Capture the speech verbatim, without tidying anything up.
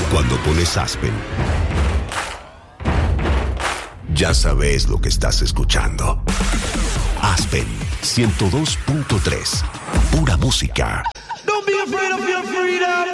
Cuando pones Aspen, ya sabes lo que estás escuchando. Aspen ciento dos punto tres. Pura música. Don't be afraid of your freedom.